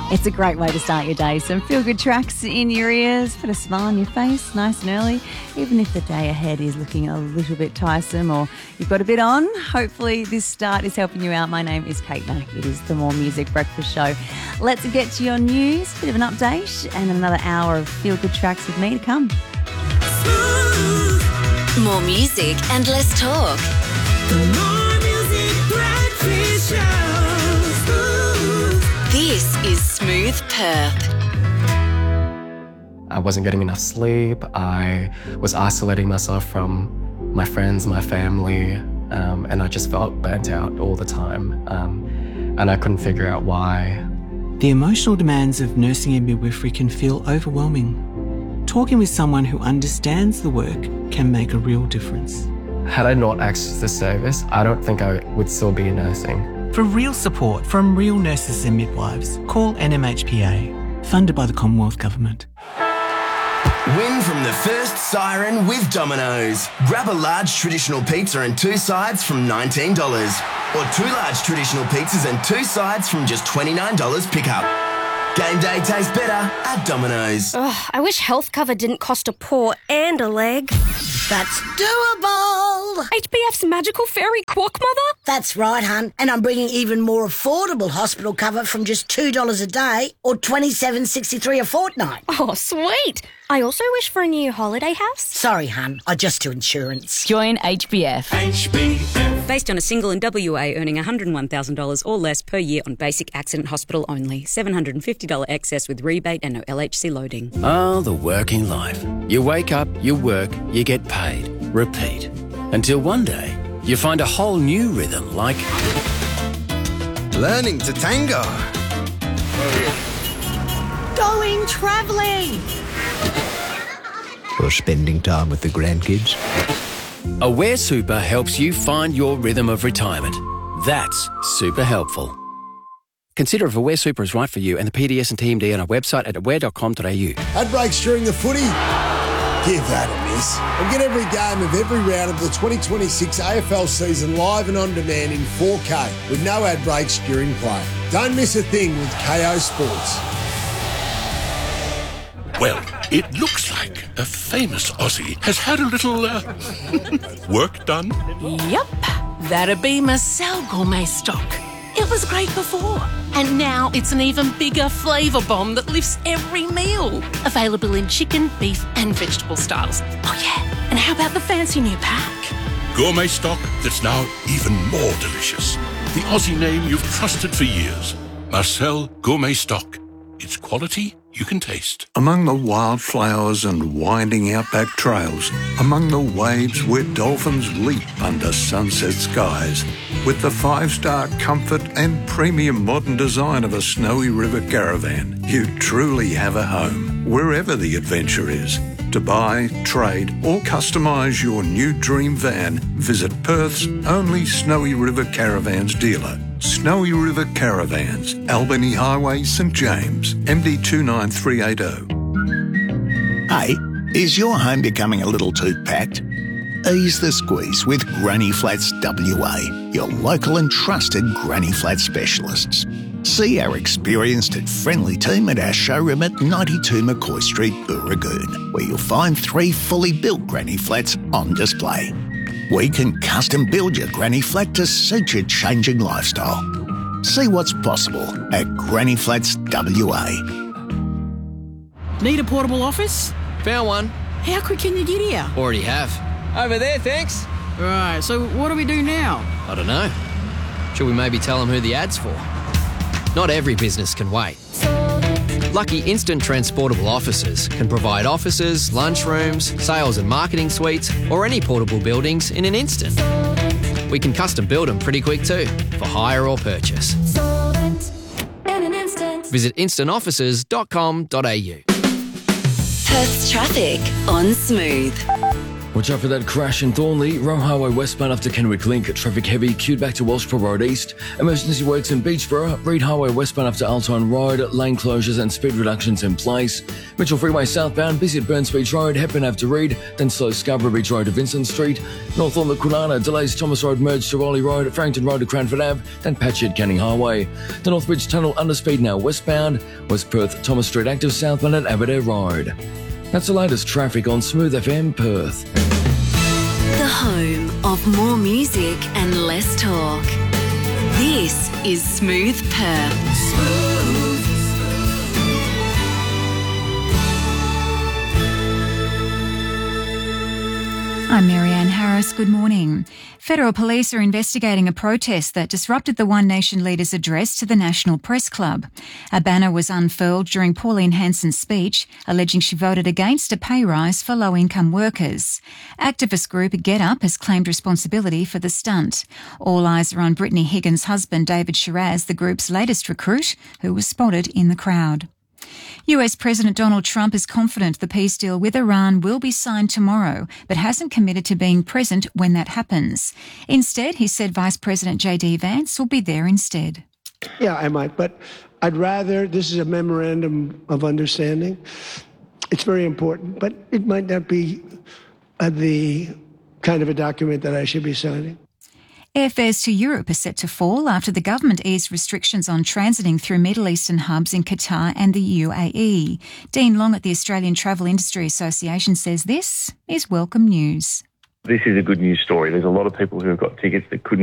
It's a great way to start your day. Some feel-good tracks in your ears, put a smile on your face, nice and early, even if the day ahead is looking a little bit tiresome or you've got a bit on. Hopefully this start is helping you out. My name is Kate Mack. It is the More Music Breakfast Show. Let's get to your news, bit of an update, and another hour of feel-good tracks with me to come. More music and less talk. More Music Breakfast Show. This is Smooth Perth. I wasn't getting enough sleep. I was isolating myself from my friends, my family, and I just felt burnt out all the time. And I couldn't figure out why. The emotional demands of nursing and midwifery can feel overwhelming. Talking with someone who understands the work can make a real difference. Had I not accessed this service, I don't think I would still be nursing. For real support from real nurses and midwives, call NMHPA, funded by the Commonwealth Government. Win from the first siren with Domino's. Grab a large traditional pizza and 2 sides from $19. Or 2 large traditional pizzas and 2 sides from just $29 pickup. Game day tastes better at Domino's. Ugh, I wish health cover didn't cost a paw and a leg. That's doable. HBF's magical fairy quack mother? That's right, hun. And I'm bringing even more affordable hospital cover from just $2 a day or $27.63 a fortnight. Oh, sweet. I also wish for a new holiday house. Sorry, hun. I just do insurance. Join HBF. HBF. Based on a single in WA earning $101,000 or less per year on basic accident hospital only. $750 excess with rebate and no LHC loading. Oh, the working life. You wake up, you work, you get paid. Repeat. Until one day, you find a whole new rhythm like... learning to tango. Going travelling. Or spending time with the grandkids. Aware Super helps you find your rhythm of retirement. That's super helpful. Consider if Aware Super is right for you and the PDS and TMD on our website at aware.com.au. Ad breaks during the footy? Give that a miss. And get every game of every round of the 2026 AFL season live and on demand in 4K with no ad breaks during play. Don't miss a thing with KO Sports. Well, it looks like a famous Aussie has had a little work done. Yep, that'd be Marcel Gourmet Stock. It was great before, and now it's an even bigger flavour bomb that lifts every meal. Available in chicken, beef and vegetable styles. Oh yeah, and how about the fancy new pack? Gourmet stock that's now even more delicious. The Aussie name you've trusted for years. Marcel Gourmet Stock. It's quality you can taste. Among the wildflowers and winding outback trails, among the waves where dolphins leap under sunset skies, with the 5-star comfort and premium modern design of a Snowy River caravan, you truly have a home, wherever the adventure is. To buy, trade or customise your new dream van, visit Perth's only Snowy River Caravans dealer. Snowy River Caravans, Albany Highway, St James, MD 29380. Hey, is your home becoming a little too packed? Ease the squeeze with Granny Flats WA, your local and trusted Granny Flat specialists. See our experienced and friendly team at our showroom at 92 McCoy Street, Booragoon, where you'll find 3 fully built Granny Flats on display. We can custom build your granny flat to suit your changing lifestyle. See what's possible at Granny Flats WA. Need a portable office? Found one. How quick can you get here? Already have. Over there, thanks. Right, so what do we do now? I don't know. Should we maybe tell them who the ad's for? Not every business can wait. Lucky Instant Transportable Offices can provide offices, lunchrooms, sales and marketing suites, or any portable buildings in an instant. We can custom build them pretty quick too, for hire or purchase. Visit instantoffices.com.au. Perth's traffic on Smooth. Watch out for that crash in Thornley. Rome Highway westbound after Kenwick Link. Traffic heavy, queued back to Welshpool Road East. Emergency works in Beachborough. Reed Highway westbound after Alton Road. Lane closures and speed reductions in place. Mitchell Freeway southbound, busy at Burns Beach Road. Hepburn Ave to Reed. Then slow Scarborough Beach Road to Vincent Street. North on the Kwinana. Delays Thomas Road merged to Raleigh Road. Farrington Road to Cranford Ave. Then patchy at Canning Highway. The Northbridge Tunnel under speed now westbound. West Perth Thomas Street active southbound at Aberdare Road. That's the latest traffic on Smooth FM Perth. The home of more music and less talk. This is Smooth Perth. I'm Marianne Harris. Good morning. Federal police are investigating a protest that disrupted the One Nation leader's address to the National Press Club. A banner was unfurled during Pauline Hanson's speech, alleging she voted against a pay rise for low-income workers. Activist group Get Up has claimed responsibility for the stunt. All eyes are on Brittany Higgins' husband, David Shiraz, the group's latest recruit, who was spotted in the crowd. US President Donald Trump is confident the peace deal with Iran will be signed tomorrow, but hasn't committed to being present when that happens. Instead, he said Vice President J.D. Vance will be there instead. Yeah, I might, but I'd rather, this is a memorandum of understanding. It's very important, but it might not be the kind of a document that I should be signing. Airfares to Europe are set to fall after the government eased restrictions on transiting through Middle Eastern hubs in Qatar and the UAE. Dean Long at the Australian Travel Industry Association says this is welcome news. This is a good news story. There's a lot of people who have got tickets that couldn't